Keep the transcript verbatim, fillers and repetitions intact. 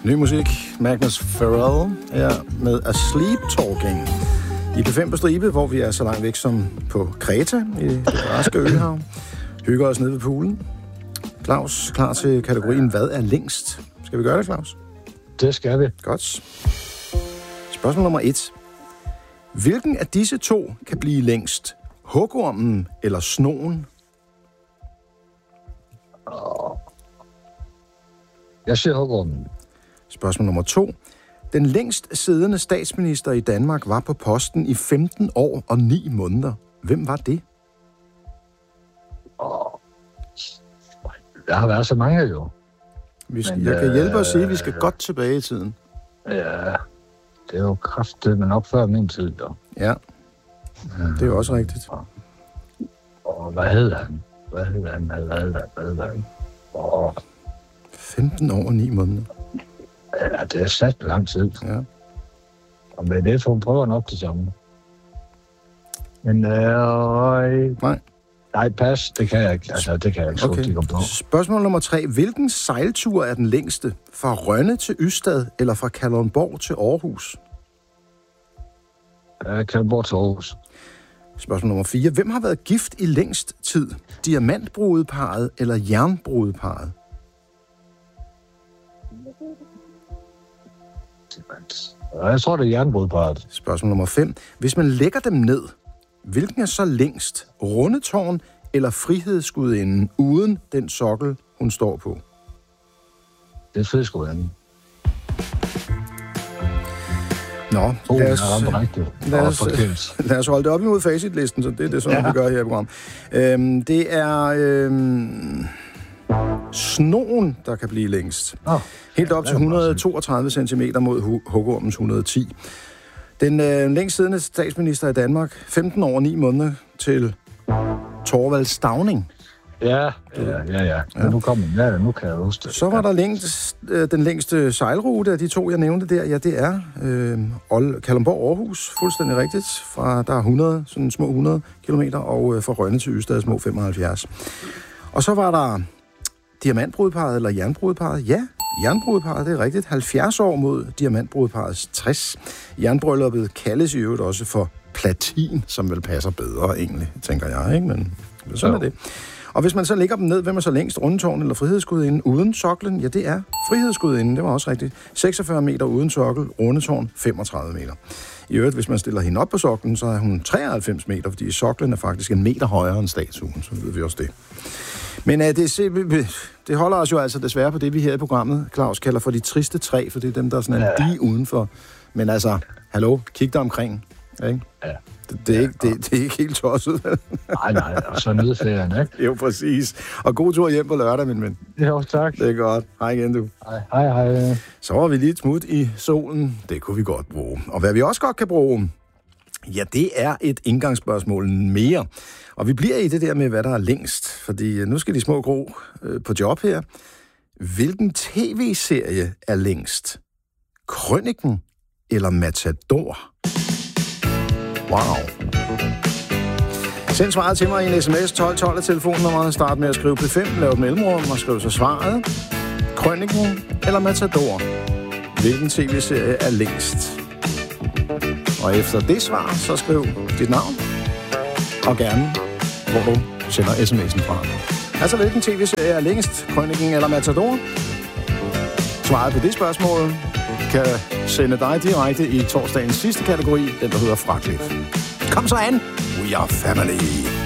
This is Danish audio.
Ny musik, Magnus Pharrell her med A Sleep Talking. I P fem på stribe, hvor vi er så langt væk som på Kreta i det græske øhav. Hygger os nede ved poolen. Claus, klar til kategorien Hvad er længst? Skal vi gøre det, Claus? Det skal vi. Godt. Spørgsmål nummer et. Hvilken af disse to kan blive længst? Hugormen eller snoen? Jeg siger hugormen. Spørgsmål nummer to. Den længst siddende statsminister i Danmark var på posten i femten år og ni måneder. Hvem var det? Der har været så mange jo. Vi skal, Men, jeg kan hjælpe øh, at sige, at vi skal øh, godt tilbage i tiden. Ja, det er jo kraftigt, men nok før min tid, jo. Ja, det er jo også rigtigt. Og hvad hed han? Hvad hed han? Hvad hed han? Hvad hed han? Og... femten år og ni måneder. Ja, det er sat lang tid. Ja. Og med det, for hun prøver nok det samme. Men øh... Nej. Nej, pas. Det kan jeg ikke. Altså, det kan jeg ikke. Okay. Så på. Spørgsmål nummer tre. Hvilken sejltur er den længste? Fra Rønne til Ystad eller fra Kalundborg til Aarhus? Ja, Kalundborg til Aarhus. Spørgsmål nummer fire. Hvem har været gift i længst tid? Diamantbrudeparret eller jernbrudeparret? Ja, jeg tror, det er jernbrudeparret. Spørgsmål nummer fem. Hvis man lægger dem ned, hvilken er så længst? Rundetårn eller Frihedsgudinden uden den sokkel, hun står på? Det er Frihedsgudinden. Nå, oh, lad os, lad, os, lad os holde det op imod facitlisten, så det er det, sådan, ja. vi gør her i programmet. Øhm, det er øhm, snoen, der kan blive længst. Oh, Helt op til et hundrede og toogtredive centimeter mod hugormens et hundrede og ti. Den øh, længst siddende statsminister i Danmark, femten år og ni måneder, til Thorvald Stauning. Ja, ja, ja, ja. ja. Nu, kom, ja, nu kan jeg huske det. Så var der længst, øh, den længste sejlrute af de to, jeg nævnte der. Ja, det er øh, Kalundborg-Aarhus, fuldstændig rigtigt. Fra, der er hundrede, sådan små hundrede kilometer, og øh, fra Rønne til Ystad små femoghalvfjerds. Og så var der diamantbrudeparret eller jernbrudeparret. Ja, jernbrudeparret, det er rigtigt. halvfjerds år mod diamantbrudeparrets tres. Jernbrylluppet kaldes i øvrigt også for platin, som vel passer bedre egentlig, tænker jeg, ikke? Men sådan er det. Og hvis man så lægger dem ned, hvem er så længst? Rundetårn eller Frihedsgudinden uden soklen? Ja, det er Frihedsgudinden, det var også rigtigt. seksogfyrre meter uden sokkel, Rundetårn femogtredive meter. I øvrigt, hvis man stiller hende op på soklen, så er hun treoghalvfems meter, fordi soklen er faktisk en meter højere end statuen, så ved vi også det. Men uh, det, det holder os jo altså desværre på det, vi her i programmet, Claus, kalder for de triste træ, for det er dem, der er sådan en ja. dige udenfor. Men altså, hallo, kig dig omkring, ikke? Ja. Det, det, er ikke, det, det er ikke helt tosset. Nej, nej, og så nyde ferien, ikke? Jo, præcis. Og god tur hjem på lørdag, min ven. Jo, tak. Det er godt. Hej igen, du. Hej, hej, hej. Så var vi lige et smut i solen. Det kunne vi godt bruge. Og hvad vi også godt kan bruge, ja, det er et indgangsspørgsmål mere. Og vi bliver i det der med, hvad der er længst. Fordi nu skal de små grå øh, på job her. Hvilken tv-serie er længst? Krøniken eller Matador? Wow. Send svaret til mig i en sms. tolv tolv er telefonnummeret. Start med at skrive P fem, lav et mellemrum og skriv så svaret. Krøniken eller Matador? Hvilken tv-serie er længst? Og efter det svar, så skriv dit navn. Og gerne, hvor du sender sms'en fra. Altså, hvilken tv-serie er længst? Krøniken eller Matador? Svaret på det spørgsmål kan sende dig direkte i torsdagens sidste kategori, den der hedder Fraklip. Kom så an! We are family!